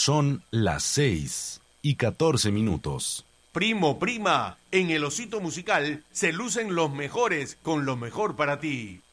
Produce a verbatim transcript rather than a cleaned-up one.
Son las seis y catorce minutos. Primo, prima, en el Osito Musical se lucen los mejores con lo mejor para ti.